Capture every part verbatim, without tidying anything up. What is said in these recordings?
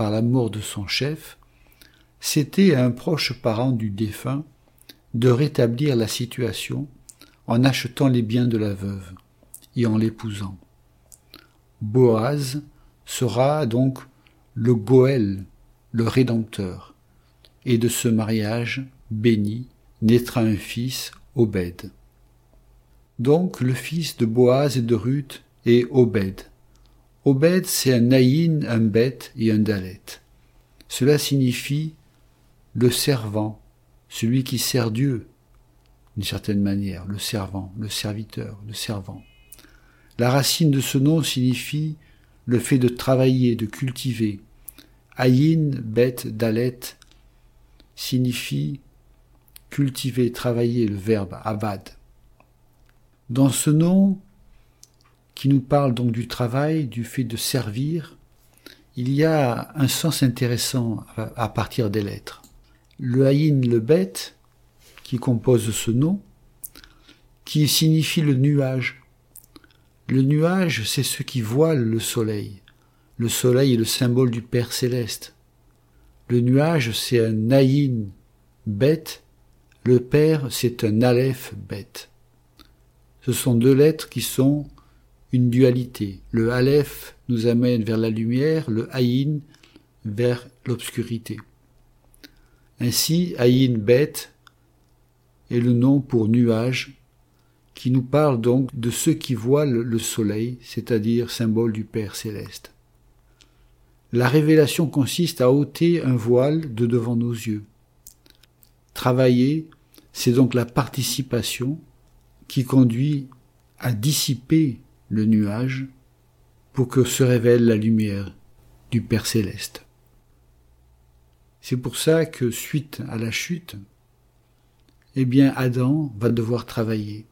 par la mort de son chef, c'était à un proche parent du défunt de rétablir la situation en achetant les biens de la veuve et en l'épousant. Boaz sera donc le Goël, le Rédempteur, et de ce mariage béni naîtra un fils, Obed. Donc le fils de Boaz et de Ruth est Obed. Obed, c'est un Aïn, un Bet et un Dalet. Cela signifie le servant, celui qui sert Dieu, d'une certaine manière, le servant, le serviteur, le servant. La racine de ce nom signifie le fait de travailler, de cultiver. Aïn, Bet, Dalet signifie cultiver, travailler, le verbe avad. Dans ce nom, qui nous parle donc du travail, du fait de servir, il y a un sens intéressant à partir des lettres. Le Aïn, le Bet, qui compose ce nom, qui signifie le nuage. Le nuage, c'est ce qui voile le soleil. Le soleil est le symbole du Père céleste. Le nuage, c'est un Aïn, Bet. Le Père, c'est un Aleph, Bet. Ce sont deux lettres qui sont une dualité. Le Aleph nous amène vers la lumière, le Aïn vers l'obscurité. Ainsi, Aïn Bet est le nom pour nuage, qui nous parle donc de ceux qui voilent le soleil, c'est-à-dire symbole du Père céleste. La révélation consiste à ôter un voile de devant nos yeux. Travailler, c'est donc la participation qui conduit à dissiper le nuage pour que se révèle la lumière du Père céleste. C'est pour ça que, suite à la chute, eh bien Adam va devoir travailler.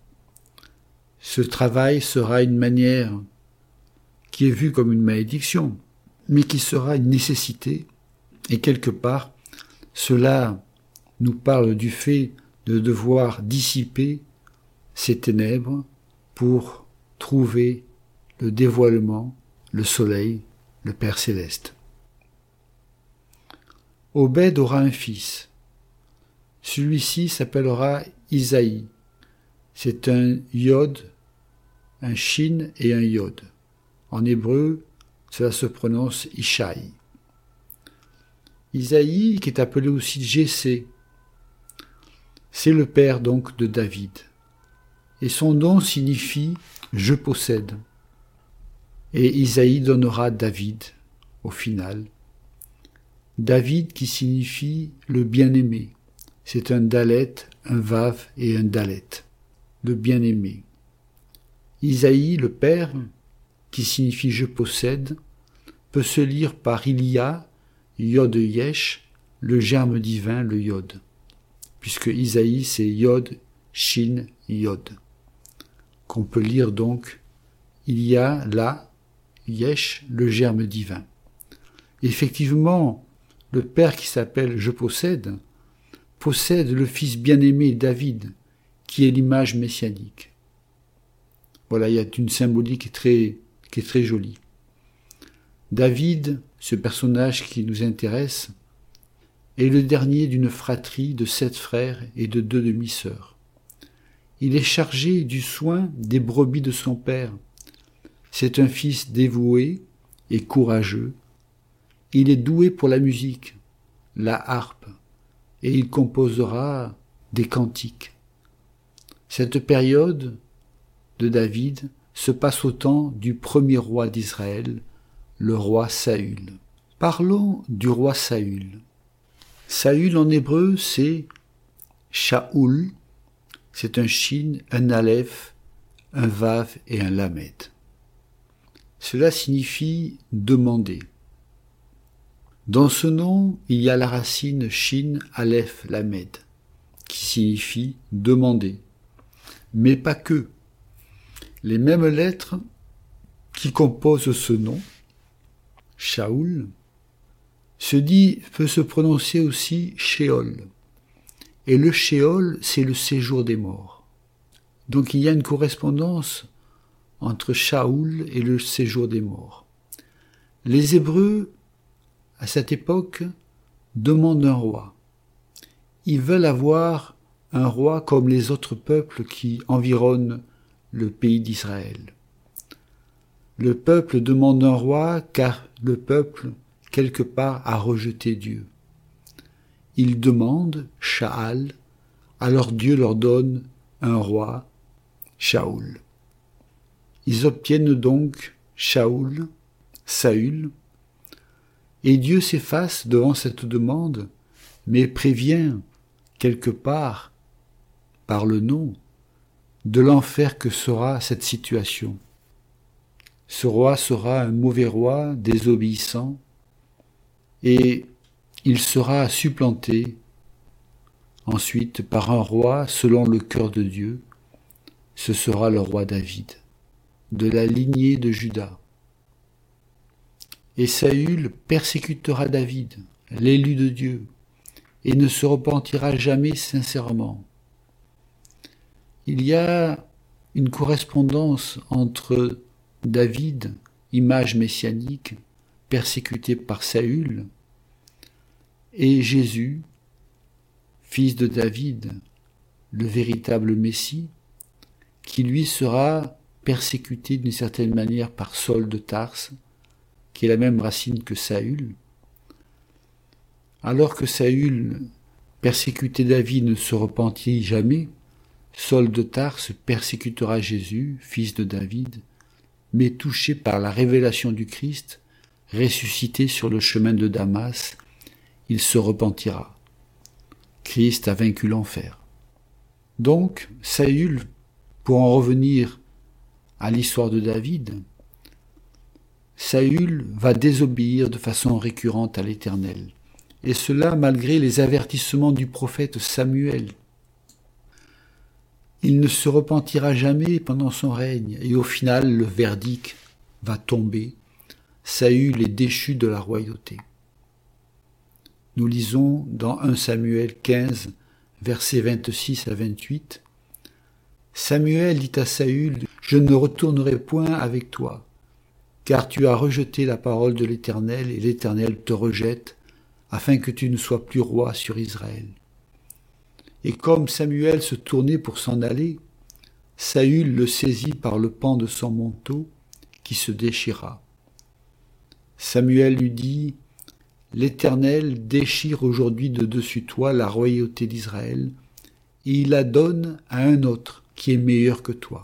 Ce travail sera une manière qui est vue comme une malédiction, mais qui sera une nécessité, et quelque part, cela nous parle du fait de devoir dissiper ces ténèbres pour trouver le dévoilement, le soleil, le Père céleste. Obed aura un fils. Celui-ci s'appellera Isaïe. C'est un Yod, un Shin et un Yod. En hébreu, cela se prononce Ishaï. Isaïe, qui est appelé aussi Jessé, c'est le père donc de David. Et son nom signifie « je possède ». Et Isaïe donnera David, au final. David qui signifie le bien-aimé. C'est un Dalet, un Vav et un Dalet. Le bien-aimé. Isaïe, le père, qui signifie « je possède », peut se lire par Ilia, Yod Yesh, le germe divin, le Yod. Puisque Isaïe, c'est Yod, Shin, Yod. Qu'on peut lire donc, il y a là, Yesh, le germe divin. Effectivement, le père qui s'appelle « je possède » possède le fils bien-aimé David, qui est l'image messianique. Voilà, il y a une symbolique très, qui est très jolie. David, ce personnage qui nous intéresse, est le dernier d'une fratrie de sept frères et de deux demi-sœurs. Il est chargé du soin des brebis de son père. C'est un fils dévoué et courageux. Il est doué pour la musique, la harpe, et il composera des cantiques. Cette période de David se passe au temps du premier roi d'Israël, le roi Saül. Parlons du roi Saül. Saül en hébreu, c'est Shaoul, c'est un Shin, un Aleph, un Vav et un Lamed. Cela signifie demander. Dans ce nom, il y a la racine Shin, Aleph, Lamed, qui signifie demander. Mais pas que. Les mêmes lettres qui composent ce nom, Shaoul, se dit, peut se prononcer aussi Sheol. Et le Sheol, c'est le séjour des morts. Donc il y a une correspondance entre Shaoul et le séjour des morts. Les Hébreux à cette époque, demandent un roi. Ils veulent avoir un roi comme les autres peuples qui environnent le pays d'Israël. Le peuple demande un roi car le peuple, quelque part, a rejeté Dieu. Ils demandent Sha'al, alors Dieu leur donne un roi, Shaoul. Ils obtiennent donc Shaoul, Saül, et Dieu s'efface devant cette demande, mais prévient, quelque part, par le nom, de l'enfer que sera cette situation. Ce roi sera un mauvais roi, désobéissant, et il sera supplanté ensuite par un roi selon le cœur de Dieu. Ce sera le roi David, de la lignée de Juda. Et Saül persécutera David, l'élu de Dieu, et ne se repentira jamais sincèrement. Il y a une correspondance entre David, image messianique, persécuté par Saül, et Jésus, fils de David, le véritable Messie, qui lui sera persécuté d'une certaine manière par Saul de Tarse, qui est la même racine que Saül. Alors que Saül persécutait David ne se repentit jamais, Saul de Tarse persécutera Jésus, fils de David, mais touché par la révélation du Christ, ressuscité sur le chemin de Damas, il se repentira. Christ a vaincu l'enfer. Donc, Saül, pour en revenir à l'histoire de David, Saül va désobéir de façon récurrente à l'Éternel, et cela malgré les avertissements du prophète Samuel. Il ne se repentira jamais pendant son règne, et au final le verdict va tomber. Saül est déchu de la royauté. Nous lisons dans premier Samuel quinze, versets vingt-six à vingt-huit, « Samuel dit à Saül, « Je ne retournerai point avec toi, car tu as rejeté la parole de l'Éternel, et l'Éternel te rejette, afin que tu ne sois plus roi sur Israël. » Et comme Samuel se tournait pour s'en aller, Saül le saisit par le pan de son manteau, qui se déchira. Samuel lui dit, « L'Éternel déchire aujourd'hui de dessus toi la royauté d'Israël, et il la donne à un autre qui est meilleur que toi. »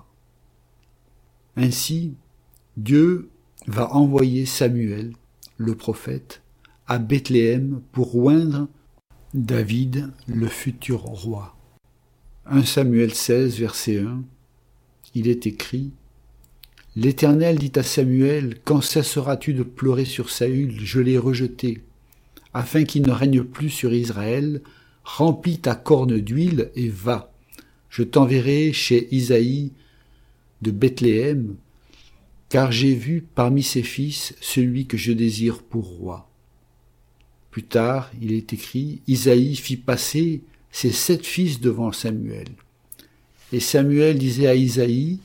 Ainsi, Dieu va envoyer Samuel, le prophète, à Bethléem pour oindre David, le futur roi. premier Samuel seize, verset un, il est écrit « L'Éternel dit à Samuel, quand cesseras-tu de pleurer sur Saül, je l'ai rejeté, afin qu'il ne règne plus sur Israël, remplis ta corne d'huile et va. Je t'enverrai chez Isaïe de Bethléem, car j'ai vu parmi ses fils celui que je désire pour roi. » Plus tard, il est écrit, Isaïe fit passer ses sept fils devant Samuel. Et Samuel disait à Isaïe,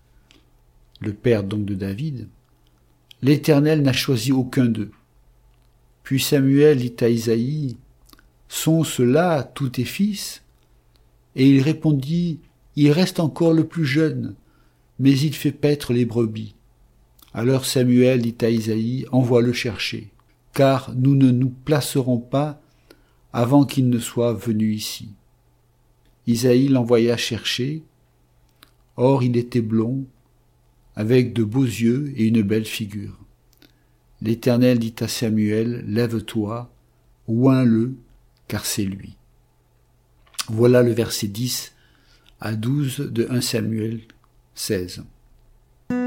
le père donc de David, « L'Éternel n'a choisi aucun d'eux. » Puis Samuel dit à Isaïe, « Sont ceux-là tous tes fils ?» Et il répondit, « Il reste encore le plus jeune, mais il fait paître les brebis. » Alors Samuel dit à Isaïe, « Envoie-le chercher, car nous ne nous placerons pas avant qu'il ne soit venu ici. » Isaïe l'envoya chercher. Or il était blond, avec de beaux yeux et une belle figure. L'Éternel dit à Samuel, « Lève-toi, oins-le, car c'est lui. » Voilà le verset dix à douze de premier Samuel seize.